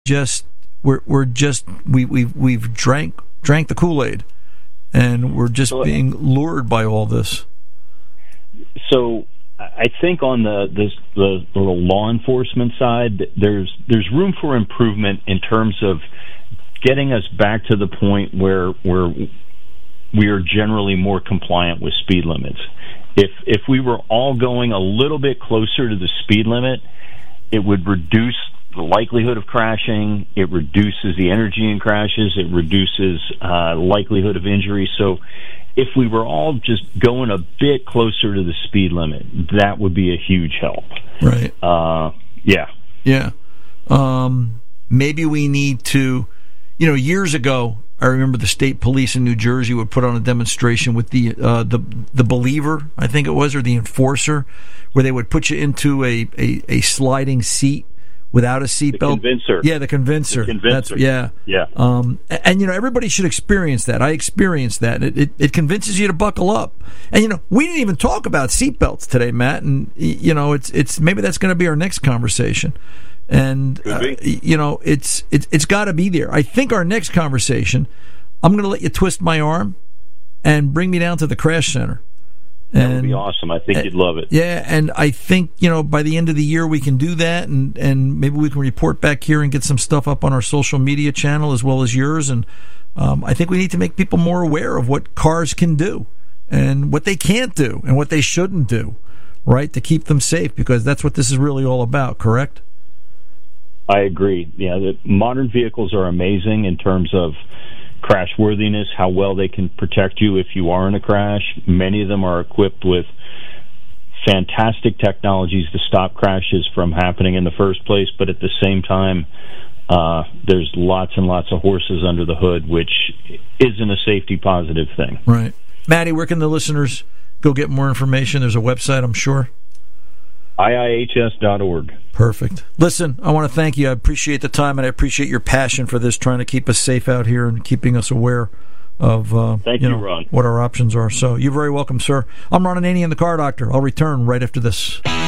we've drank the Kool-Aid, and we're just being lured by all this. So I think on the law enforcement side, there's room for improvement in terms of getting us back to the point where we are generally more compliant with speed limits. If we were all going a little bit closer to the speed limit, it would reduce the likelihood of crashing. It reduces the energy in crashes. It reduces likelihood of injury. So if we were all just going a bit closer to the speed limit, that would be a huge help. Right. Yeah. Maybe we need to, years ago, I remember the state police in New Jersey would put on a demonstration with the believer, I think it was, or the enforcer, where they would put you into a sliding seat without a seatbelt. The convincer. Yeah, the convincer. Yeah. And everybody should experience that. I experienced that. It convinces you to buckle up. And we didn't even talk about seatbelts today, Matt. And it's maybe that's going to be our next conversation. And it's got to be there. I think our next conversation, I'm going to let you twist my arm and bring me down to the crash center. That would be awesome. I think you'd love it. Yeah, and I think, by the end of the year we can do that, and maybe we can report back here and get some stuff up on our social media channel as well as yours. And I think we need to make people more aware of what cars can do and what they can't do and what they shouldn't do, right, to keep them safe, because that's what this is really all about, correct? I agree. Yeah, the modern vehicles are amazing in terms of crash worthiness, how well they can protect you if you are in a crash. Many of them are equipped with fantastic technologies to stop crashes from happening in the first place, but at the same time, there's lots and lots of horses under the hood, which isn't a safety positive thing. Right. Matty, where can the listeners go get more information? There's a website, I'm sure. IIHS.org. Perfect. Listen, I want to thank you. I appreciate the time, and I appreciate your passion for this, trying to keep us safe out here and keeping us aware of Ron. what our options are. So you're very welcome, sir. I'm Ron Ananian, the Car Doctor. I'll return right after this.